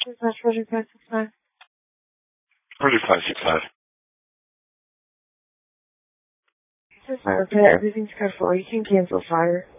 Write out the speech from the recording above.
Project 565. Project 565. This is Fire Pit. Everything's code 4. You can cancel fire.